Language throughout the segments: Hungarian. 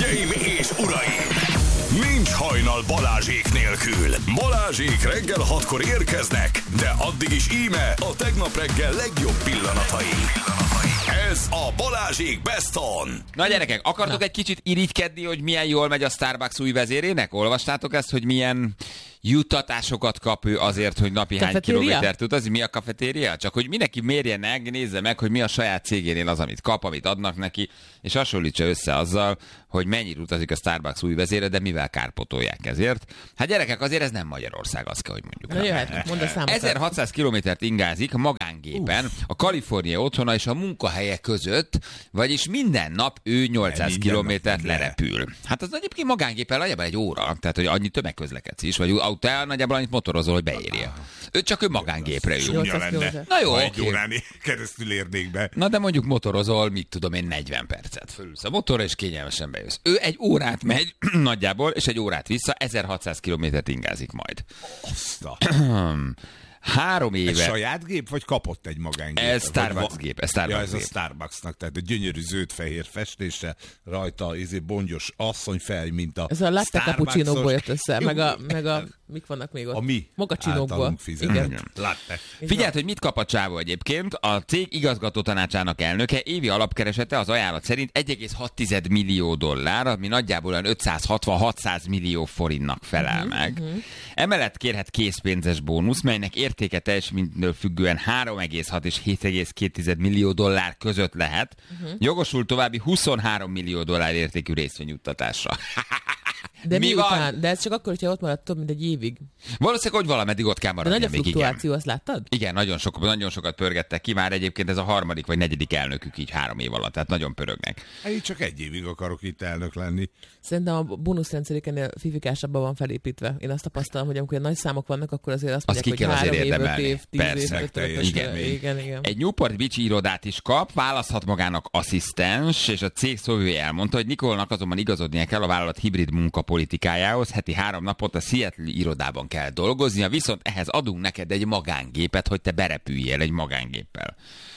Hölgyeim és uraim! Nincs hajnal Balázsék nélkül. Balázsék reggel 6-kor érkeznek, de addig is íme a tegnap reggel legjobb pillanatai. Ez a Balázsék Best On. Na gyerekek, akartok egy kicsit irigykedni, hogy milyen jól megy a Starbucks új vezérének? Olvastátok ezt, hogy milyen juttatásokat kap ő azért, hogy napi hány kilométert utazik? Mi a kafetéria? Csak hogy mindenki mérje meg, nézze meg, hogy mi a saját cégénél az, amit kap, amit adnak neki, és hasonlítsa össze azzal, hogy mennyit utazik a Starbucks új vezére, de mivel kárpotolják ezért. Hát gyerekek, azért ez nem Magyarország, azt kell, hogy mondjuk. Na jöhet, mondd a számokat. 1600 kilométert ingázik magángépen a Kalifornia otthona és a munkahelye között, vagyis minden nap ő 800 kilométert lerepül. Hát az egyébként magángéppel nagyjából egy óra, tehát hogy annyi tömegközlekedsz is, vagy autójával nagyjából annyit motorozol, hogy beérje. Csak ő magángépre ül. Na jó, egy órán keresztül érnék be. Na de mondjuk motorozol, mit tudom én, 40 percet. Fölülsz a motorra, és kényelmesen bejössz. Ő egy órát megy nagyjából, és egy órát vissza, 1600 kilométert ingázik majd. 3 éve. Ez saját gép, vagy kapott egy magángép? Ez Starbucks gép. Ez a Starbucksnak, tehát a gyönyörű zöld-fehér festése, rajta bongyos asszonyfej, mint a ez a latte cappuccinóból jött össze, meg a mik vannak még ott? A mi mogacsinókból. Igen. Latte. Figyeld, hogy mit kap a csávó egyébként. A cég igazgató tanácsának elnöke évi alapkeresete az ajánlat szerint 1,6 millió dollár, ami nagyjából olyan 560-600 millió forintnak felel meg. Emellett kérhet készpénzes bónusz, melynek értéke teljesítménytől függően 3,6 és 7,2 millió dollár között lehet. Jogosult további 23 millió dollár értékű részvényjuttatásra. De miután? De ez csak akkor, hogyha ott maradt több, mint egy évig. Valószínűleg, hogy valameddig ott kell maradni. De nagy a fluktuáció, azt láttad? Igen, nagyon sokat pörgettek ki, már egyébként ez a 3. vagy 4. elnökük így 3 év alatt, tehát nagyon pörögnek. Én csak 1 évig akarok itt elnök lenni. Szerintem a bónuszrendszeréknél fifikásabban van felépítve. Én azt tapasztalom, hogy amikor nagy számok vannak, akkor azért azt mondják, hogy 3 év, 5 év, 10 év. Igen. Egy Newport Beach irodát is kap, választhat magának asszisztens, és a cég szóvivője elmondta, hogy Nikolnak azonban igazodnia kell a vállalat hibrid munkapolitikájához. Heti 3 napot a Seattle irodában kell dolgoznia, viszont ehhez adunk neked egy magángépet, hogy te berepüljél egy magángéppel.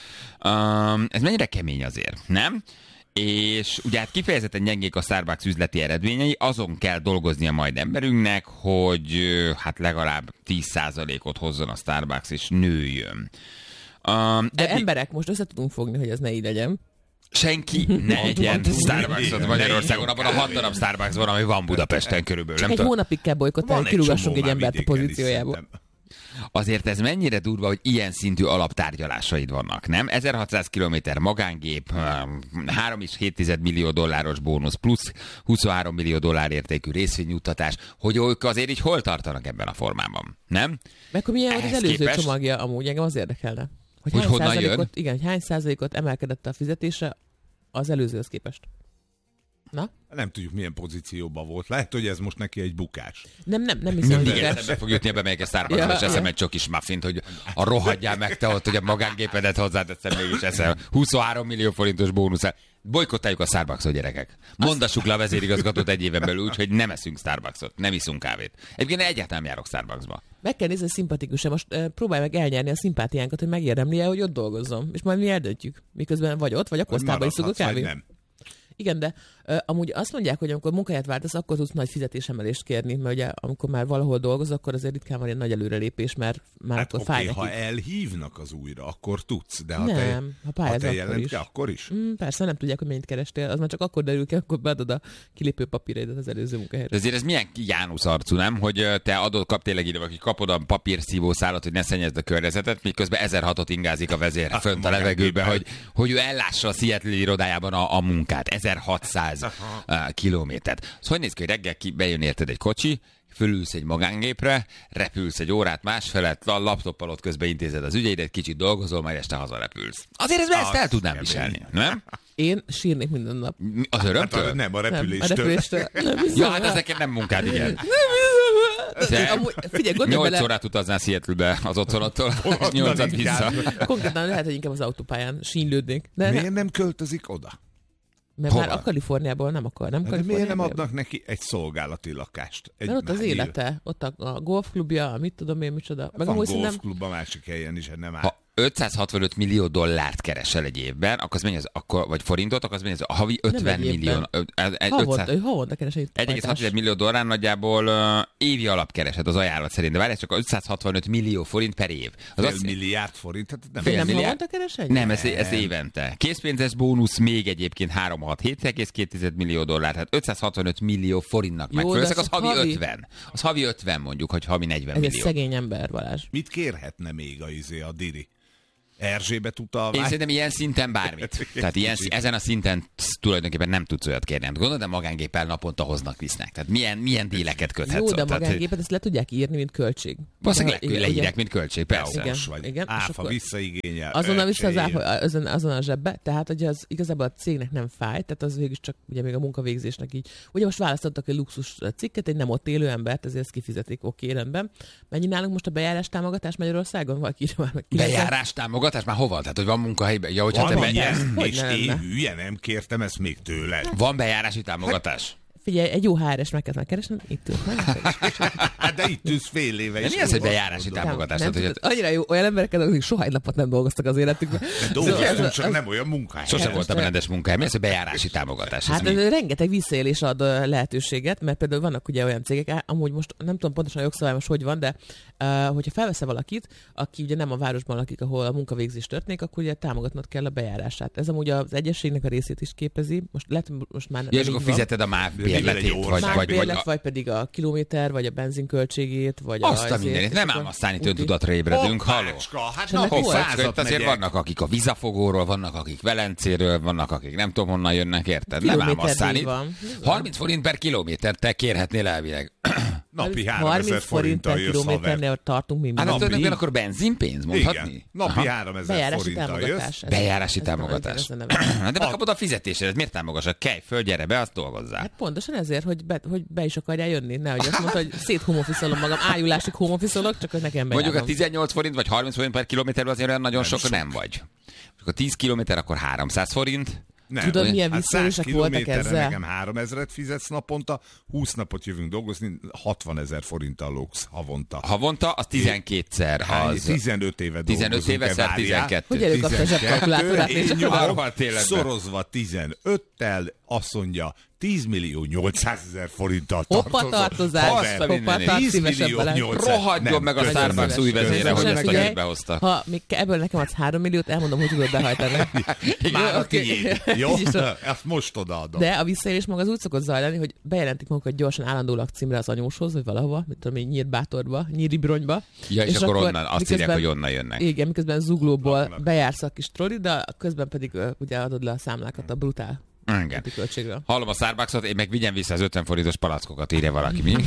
Ez mennyire kemény azért, nem? És ugye hát kifejezetten gyengék a Starbucks üzleti eredményei, azon kell dolgoznia majd emberünknek, hogy hát legalább 10%-ot hozzon a Starbucks, és nőjön. De emberek, most össze tudunk fogni, hogy ez ne így legyen. Senki ne egyen Starbucksot Magyarországon, abban a 6 darab Starbucks van, ami van Budapesten körülbelül. Csak egy hónapig kell bolykottálni, kirúgassunk egy embert a pozíciójából. Azért ez mennyire durva, hogy ilyen szintű alaptárgyalásaid vannak, nem? 1600 kilométer magángép, 3,7 millió dolláros bónusz, plusz 23 millió dollár értékű részvényjuttatás, hogy ők azért így hol tartanak ebben a formában, nem? Meg hogy milyen volt az előző csomagja, amúgy engem az érdekelne. Hogy honnan jön? Igen, hány százalékot emelkedett a fizetése az előzőhöz képest? Na? Nem tudjuk, milyen pozícióban volt. Lehet, hogy ez most neki egy bukás. Nem hiszem, hogy igen, eszembe fog jutni ebbe, melyik a Starbucksba, és eszem egy csokis muffint, hogy a rohadjál meg te ott, hogy a magángépedet hozzáteszem, mégis eszem. 23 millió forintos bónusz. Bolykottáljuk a Starbucksot, gyerekek. Mondassuk le a vezérigazgatót 1 éven belül, úgyhogy nem eszünk Starbucksot, nem iszunk kávét. Egyébként egyáltalán járok Starbucksba. Meg kell nézni, szimpatikus-e. Most próbálj meg elnyerni a szimpátiánkat, hogy megérdemli-e, hogy ott dolgozzon. És majd mi eldöntjük. Miközben vagy ott, vagy a kosztában iszunk a kávét. Igen, de amúgy azt mondják, hogy amikor munkahelyet váltasz, akkor tudsz nagy fizetésemelést kérni, mert ugye amikor már valahol dolgozol, akkor azért ritkán van egy nagy előrelépés, mert már hát akkor fáj nekik. Ha elhívnak az újra, akkor tudsz, de ha ha te jelent akkor is. Persze, nem tudják, hogy mennyit kerestél, az már csak akkor derül ki, akkor beadod a kilépő papíraidat az előző munkahelyre. Ezért ez milyen Jánusz arcú, nem? Hogy te kap tényleg ide, vagy kapod a papírszívószálat, hogy ne szennyezd a környezetet, miközben 1006-ot ingázik a vezér fönt a levegőbe, hogy ő ellássa a Seattle irodájában a munkát. 1600 kilométert. Szóval hogy néz ki, hogy reggel bejön érted egy kocsi, fölülsz egy magángépre, repülsz egy órát másfelett, a laptoppal ott közben intézed az ügyeidet, kicsit dolgozol, majd este hazarepülsz. Azért ezt el tudnám viselni, nem? Én sírnék minden nap. Az örömtől? Hát, nem, a repüléstől. Ja, hát ez neked nem munkád, igen. Figyelj, gondolj 8 órát utaznál Seattle-be az otthonottól, és 8-at vissza. Konkrétan lehet, hogy inkább az autópályán sínlődnék. Miért nem költözik oda? Mert hova? Már a Kaliforniából nem akar, nem? De miért nem adnak neki egy szolgálati lakást? Mert ott az élete, ott a golfklubja, mit tudom én, micsoda. Meg van golfklub a másik helyen is, nem áll. $565 millió keresel egy évben, akkor az mennyi vagy forintot, akkor az mennyi a havi 50 millió. Havonta keres egy 1,6 millió dollár nagyjából évi alapkereset az ajánlat szerint. De várj, csak 565 millió forint per év. Az fél milliárd forint? Hát nem fél milliárd. Havonta keres egy? Nem, ez évente. Készpénzes bónusz még egyébként 3,7 millió dollár, tehát 565 millió forintnak megfelelőzek, az havi 50. Az havi 50 mondjuk, hogy havi 40 millió. Ez egy szegény ember, Balázs. Mit kérhetne még a Diri? Erzsébet utalvány? Én szerintem ilyen szinten bármit. Tehát ezen a szinten tulajdonképpen nem tudsz olyat kérni. Gondolod, de magángéppel naponta hoznak, visznek. Tehát milyen díleket köthetsz? Jó, de magángépet ezt le tudják írni, mint költség. Valószínűleg leírják, mint költség, persze. Igen. Áfa visszaigényel. Azonnal vissza az áfa, azon a zsebbe. Tehát, hogy az igazából a cégnek nem fáj, tehát az végül csak ugye még a munkavégzésnek így. Ugye most választottak egy luxus cikket, egy nem ott élő embert, ezért ezt kifizetik, oké, rendben. Mennyi nálunk most a bejárás támogatás Magyarországon? Valaki írja már meg. Bejárás támogatás? Már hova? Tehát, hogy van munkahelyben? Ja, hogy és én hülye nem kértem ezt még tőled. Van bejárási támogatás? Figyelj, egy jó HR-es meg kell keresni, itt ülsz meg. De itt ülsz fél éve. De mi az, hogy bejárási támogatás? Annyira jó, olyan emberek, akik soha egy napot nem dolgoztak az életükben. Dolgoztunk, csak nem olyan munkahely. Sosem voltam rendes munkahely. Mi az, hogy bejárási támogatás? Hát rengeteg visszaélés ad lehetőséget, mert például vannak ugye olyan cégek, amúgy most nem tudom pontosan a jogszabály most hogy van, de hogyha felveszel valakit, aki ugye nem a városban lakik, ahol a munkavégzés történik, akkor ugye támogatnod kell a bejárását. Ez amúgy az egyességnek a részét is képezi. Most már és akkor fizeted a MÁV bérletét, vagy pedig a kilométer, vagy a benzinköltségét, vagy azt a mindenit. Nem ám aztán itt öntudatra ébredünk. Halló. Hát azért vannak, akik a Vizafogóról, vannak, akik Velencéről, vannak, akik nem tudom honnan jönnek, érted? Nem ám aztán itt. 30 forint per kilométer te kérhetnél elvileg. Napi 3000 forinttal jössz, kilométernél tartunk mi. Hát tulajdonképpen akkor benzinpénz, mondhatni? Igen. Napi 3000 forinttal jössz. Bejárási támogatás. De megkapod a fizetésedet, miért támogassad? Kelj föl, gyere be, azt dolgozzál. Hát pontosan ezért, hogy be is akarjál jönni. Nehogy azt mondta, hogy széthomoffiszolom magam, ájulásig homoffiszolok, csak hogy nekem bejárom. Mondjuk a 18 forint vagy 30 forint per kilométerben azért olyan nagyon sok nem vagy. Akkor 10 kilométer, akkor 300 forint. Nem. Tudod, milyen visszaélések voltak ezzel? Nekem 3000-et fizetsz naponta, 20 napot jövünk dolgozni, 60 000 forinttal lógsz havonta. Havonta, az 12-szer. Az 15 éve dolgozunk. 15 éveszer 12. Hogy előkapta a zsebkalkulátórát? Én nyomom, szorozva 15-tel, azt mondja, 10.800.000 forinttal tartozom. Hoppa tartozás, hoppa szívesebb bele. Rohadjon meg a Starbucks új vezére, hogy ezt a könyvbe behozta. Ha még ebből nekem adsz 3 milliót, elmondom, hogy tudod behajtani. Már a tiéd. Jó? Ezt most odaadom. De a visszaélés maga az úgy szokott zajlani, hogy bejelentik magukat gyorsan állandó lakcímre az anyóshoz, vagy valahova, mit tudom én, Nyírbátorba, Nyíribronyba. Ja, és akkor onnan, azt írják, hogy onnan jönnek. Igen, miközben Zuglóból bejársz a kis troli, de közben pedig ugye adod le a számlákat a brutál. Igen. Hallom a Starbucksot, én meg vigyen vissza az 50 forintos palackokat, írja valaki. Mi?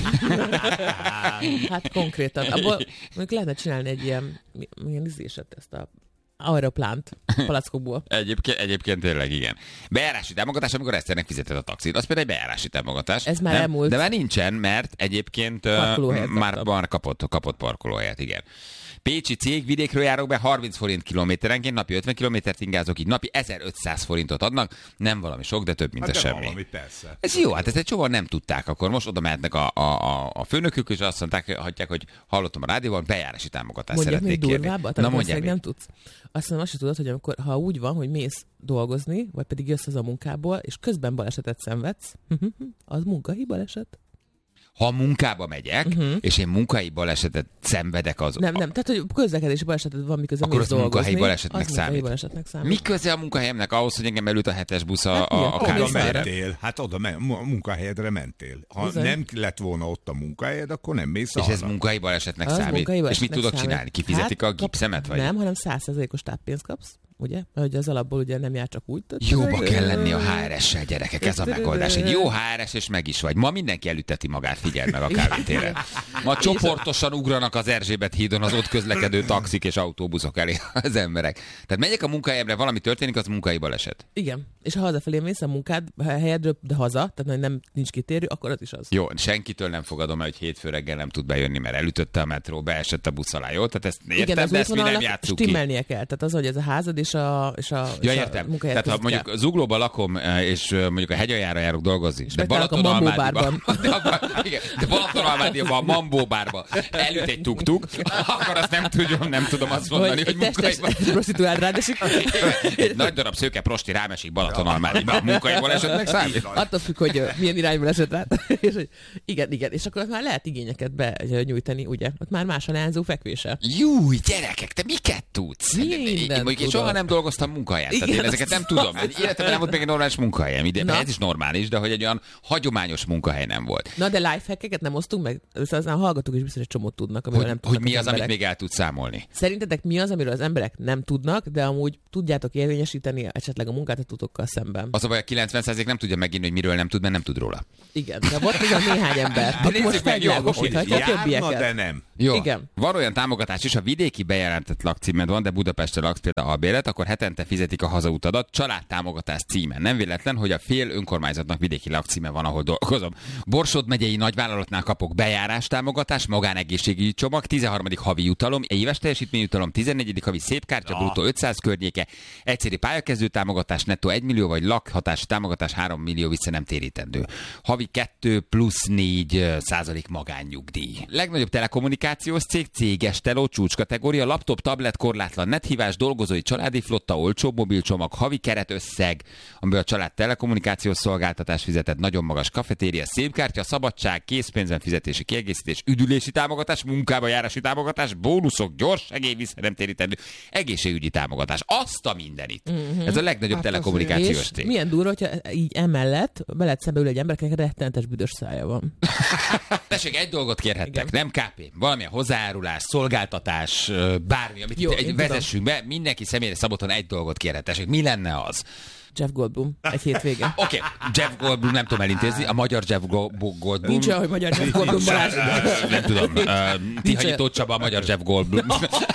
Hát konkrétan. Abból mondjuk lehetne csinálni egy ilyen izéset, ezt a aeroplánt palackokból. Egyébként tényleg igen. Bejárási támogatás, amikor Eszternek fizeted a taxit. Az például egy bejárási támogatás. Ez már elmúlt. De már nincsen, mert egyébként már kapott parkolóhelyet, igen. Pécsi cég, vidékről járok be, 30 forint kilométerenként, napi 50 kilométert ingázok, így napi 1500 forintot adnak. Nem valami sok, de több, mint a semmi. Valami, persze. Ez jó, hát ezt egy csomóan nem tudták, akkor most oda mehetnek a főnökük, és azt mondták, hogy hallottam a rádióban, bejárási támogatást szeretnék kérni. Durvábbat, na mondják, nem tudsz. Azt mondom, azt sem tudod, hogy amikor, ha úgy van, hogy mész dolgozni, vagy pedig jössz az a munkából, és közben balesetet szenvedsz, az munkahelyi baleset. Ha munkába megyek, és én munkahelyi balesetet szenvedek az... Nem, tehát hogy közlekedési baleseted van, miközben akkor mész dolgozni. Akkor az munkahelyi balesetnek számít. Mi köze a munkahelyemnek ahhoz, hogy engem elült a 7-es busz a kávészárra? Hát oda munkahelyedre mentél. Ha nem lett volna ott a munkahelyed, akkor nem mész arra. És ez munkahelyi balesetnek számít? És mit tudok csinálni? Kifizetik a gipszemet? Nem, hanem 100%-os táppénzt kapsz. Ugye? Mert az alapból ugye nem jár csak úgy. Jóba kell lenni a HRS-sel, gyerekek, ez a megoldás. Egy jó HRS, és meg is vagy. Ma mindenki elütteti magát, figyeld meg a kávétéren. Ma csoportosan ugranak az Erzsébet hídon az ott közlekedő taxik és autóbuszok elé az emberek. Tehát megyek a munkahelyemre, valami történik, az munkahelyi baleset. Igen. És ha hazafelé mész a munkád helyedről, de haza, tehát nem nincs kitérő, akkor az is az. Jó, senkitől nem fogadom el, hogy hétfő reggel nem tud bejönni, mert elütötte a metró, beesett a busz alá, jó? Tehát ezt értem, de ezt mi nem játsszuk ki. Stimmelnie kell. Tehát az, hogy ez a házad, és a értem. munkahelyet. Tehát ha mondjuk Zuglóban lakom, és mondjuk a hegyaljára járok dolgozni, de Balatonalmádiban. De Balatonalmádiban a Mambó bárban elüt egy tuk-tuk, akkor azt nem tudom azt mondani, hogy munkahelyban. Prostituált rádesik. Egy nagy darab szőke prosti rámesik Balatonalmádiban. A munkahelyból esetleg számít? Attól függ, hogy milyen irányból esett rá. Igen, és akkor már lehet igényeket benyújtani, ugye? Ott már más a leányzó fekvése. Júj, gyerekek, te miket tudsz? Én soha nem dolgoztam munkahelyen. Tehát én ezeket nem tudom. Életemben nem volt még egy normális munkahelyem. Ez is normális, de hogy egy olyan hagyományos munkahely nem volt. Na, de lifehackeket nem osztunk meg? Aztán hallgatók is biztos egy csomót tudnak, amiről nem tudnak. Hogy mi az, amit még el tudsz számolni? Szerintetek mi az, amiről az emberek nem tudnak, de amúgy tudjátok érvényesíteni esetleg a munkáltatókkal szemben? Az a baj, a 90% nem tudja megírni, hogy miről nem tud, mert nem tud róla. Igen, de volt ez a néhány ember. De most felvilágosíthatja a többieket. De nem. Jó, igen. Van olyan támogatás is, ha vidéki bejelentett lakcímed van, de Budapesten laksz például albérlet, akkor hetente fizetik a hazautadat családtámogatás címen. Nem véletlen, hogy a fél önkormányzatnak vidéki lakcíme van, ahol dolgozom. Borsod megyei nagyvállalatnál kapok bejárástámogatás, magánegészségügyi csomag, 13. havi jutalom, éves teljesítményjutalom, 14. havi szép kártya, bruttó 500 környéke, egyszeri pályakezdő támogatás, nettó 1 millió, vagy lakhatási támogatás 3 millió vissza nem térítendő. Havi 2+4% magánnyugdíj. Legnagyobb telekommunikációs cég, céges teló, csúcskategória, laptop, tablet, korlátlan nethívás, dolgozói családi flotta, olcsó mobilcsomag, havi keretösszeg, amiből a család telekommunikációs szolgáltatás fizetett, nagyon magas kafetéria, szépkártya, szabadság, készpénzben fizetési kiegészítés, üdülési támogatás, munkába járási támogatás, bónuszok, gyors segély vissza nem térítendő, egészségügyi támogatás. Azt a mindenit. Ez a legnagyobb telekommunikációs cég. Milyen durva, hogyha így emellett veled szembe ül egy ember, akinek rettenetes büdös szája van. Tessék, egy dolgot kérhettek, nem KP, valamilyen hozzájárulás, szolgáltatás, bármi, amit jó, vezessünk be, mindenki személyre szabottan egy dolgot kérhet. Tessék, mi lenne az? Jeff Goldblum, egy hétvége. Oké, Jeff Goldblum nem tudom elintézni, a magyar Jeff Goldblum. Nincs olyan, hogy magyar Jeff Goldblum Balázs. Nem tudom, Tihanyi Tóth Csaba, a magyar Jeff Goldblum.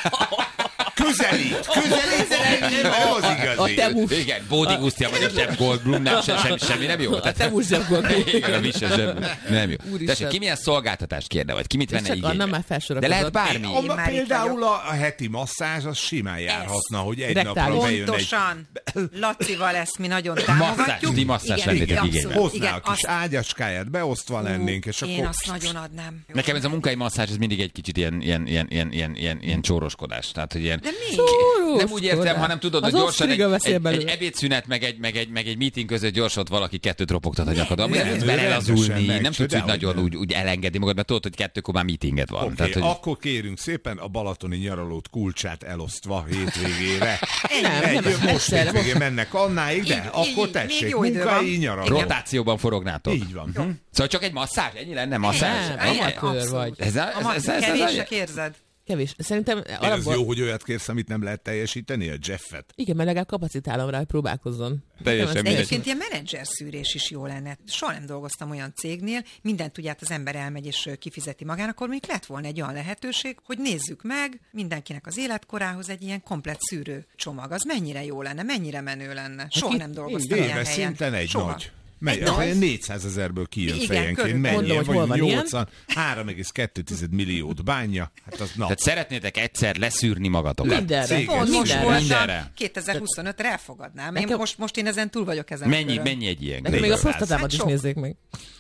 Közelít, nem az igazi. A Temus. Igen, Bódi Guszti, a magyar Jeff Goldblum, nem, semmi nem jó. A Temus Jeff Goldblum. Igen, a Mise nem jó. Tessék, ki milyen szolgáltatást kérne, vagy ki mit venne igénybe? De lehet bármi. Például a heti masszázs, az simán járhatna, hogy egy napra bejön pontosan. Lacival ezt mi nagyon támogatjuk. Ti masszázs lennétek igénybe. Hozzá a kis ágyacskáját, beosztva lennénk, és akkor... Én azt nagyon adnám. Nekem ez a munkai masszázs, ez mindig egy kicsit ilyen csóroskodás. Tehát, hogy ilyen... Nem úgy értem, hanem tudod, hogy gyorsan egy ebédszünet, meg egy meeting között gyorsan valaki kettőt ropogtat a nyakadon. Nem elazulni, nem tudsz úgy nagyon úgy elengedni magad, mert tudod, hogy 2-kor már meetinget van. Oké, tehát, hogy... akkor kérünk szépen a balatoni nyaralót kulcsát elosztva hétvégére. Most hétvégén mennek annáig, de akkor tessék, munkai nyaraló. Rotációban forognátok. Így van. Szóval csak egy masszázs? Ennyi lenne masszázs? Amatőr vagy. Kevések érzed? Kevés. Szerintem ez jó, hogy olyat kérsz, amit nem lehet teljesíteni, a Jeffet. Igen, mert legalább kapacitálom rá, hogy próbálkozzon. Egyébként ilyen menedzser szűrés is jó lenne. Soha nem dolgoztam olyan cégnél, mindent tudját az ember elmegy és kifizeti magának, akkor még lett volna egy olyan lehetőség, hogy nézzük meg mindenkinek az életkorához egy ilyen komplett szűrő csomag. Az mennyire jó lenne, mennyire menő lenne. Soha nem dolgoztam ilyen helyen. Szinten egy soha. Nagy. 400 000-ből kijön fejenként, mennyi, vagy 3,2 milliót bánja. Hát az, tehát szeretnétek egyszer leszűrni magatokat. Mindenre. 2025-re elfogadnám. Most én ezen túl vagyok ezen. Mennyi egy ilyen? Még a prostatámat is nézzék meg.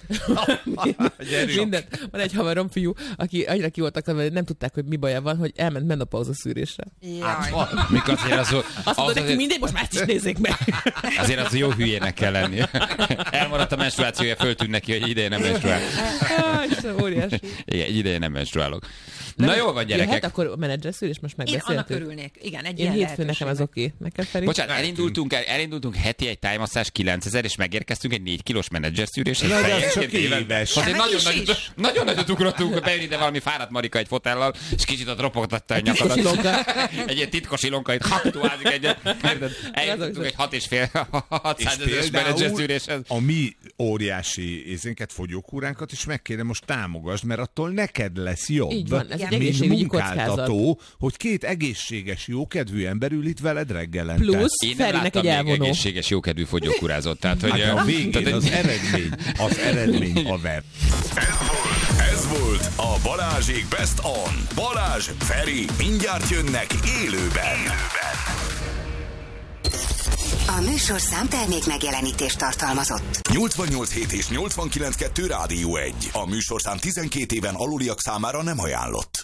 Mindent. Van egy haverom fiú, aki annyira ki voltak, hogy nem tudták, hogy mi baja van, hogy elment menopauza szűrésre. Mikor azért azt mondta neki, mindegy, most már ezt is nézzék meg. Azért az jó hülyének kell lenni. Elmaradt a menstruációja, föltűnt neki, hogy ideje nem menstruál. Óriási. Igen, egy ideje nem menstruálok. Na jól van, gyerekek. Hát akkor a menedzser szűrés most megbeszéltük. Én annak örülnék. Igen, egy ilyen hétfőn nekem az oké. Bocsánat, elindultunk heti egy tájmasszázs 9000, és megérkeztünk egy 4 kilós menedzser szűrésre. Csak éves. Nagyon nagyot ugrottunk, bejön ide valami fáradt Marika egy fotellal, és kicsit ott ropogtatta a nyakadat. Egy ilyen titkos ilonka, itt haktuázik egyet. Eljutottunk egy 6,5 ezeres menedzser szűréshez. A mi óriási ézénket, fogyókúránkat is meg kéne most támogasd, mert attól neked lesz jobb. Így van, ez egy mint egészségügyi munkáltató, hogy 2 egészséges, jókedvű ember ül itt veled reggelente. Plusz én nem láttam még egészséges, jókedvű fogyókúrázott. Tehát, hogy a végén az eredmény a web. Ez volt a Balázsék Best On. Balázs, Feri, mindjárt jönnek élőben. A műsorszám termék megjelenítést tartalmazott. 88.7 és 89.2 Rádió 1. A műsorszám 12 éven aluliak számára nem ajánlott.